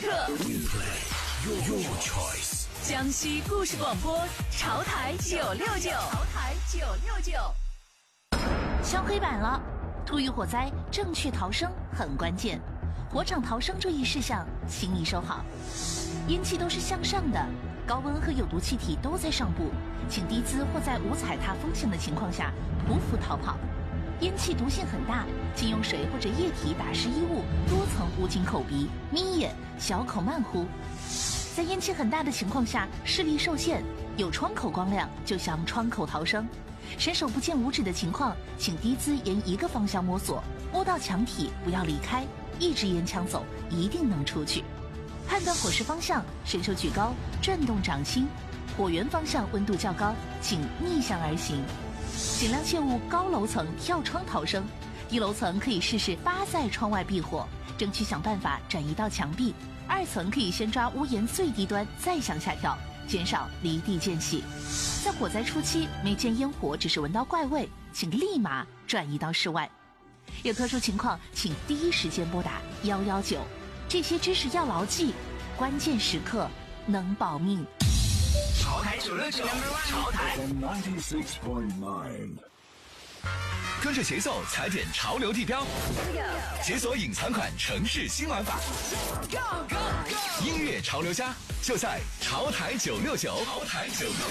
刻。Your choice。江西故事广播，潮台969。潮台969。 敲黑板了，突遇火灾，正确逃生很关键。火场逃生注意事项，请你收好。烟气都是向上的，高温和有毒气体都在上部，请低姿或在无踩踏风险的情况下匍匐逃跑。烟气毒性很大，请用水或者液体打湿衣物，多层捂紧口鼻，眯眼，小口慢呼。在烟气很大的情况下，视力受限，有窗口光亮就向窗口逃生。伸手不见五指的情况，请低姿沿一个方向摸索，摸到墙体不要离开，一直沿墙走，一定能出去。判断火势方向，伸手举高，转动掌心。火源方向温度较高，请逆向而行。尽量切勿高楼层跳窗逃生，低楼层可以试试扒在窗外避火，争取想办法转移到墙壁。2层可以先抓屋檐最低端，再向下跳，减少离地间隙。在火灾初期，没见烟火，只是闻到怪味，请立马转移到室外。有特殊情况，请第一时间拨打119。这些知识要牢记，关键时刻能保命。 潮台969，潮台 96.9， 跟着节奏踩点潮流地标，解锁隐藏款城市新玩法。音乐潮流家就在潮台969。潮台969。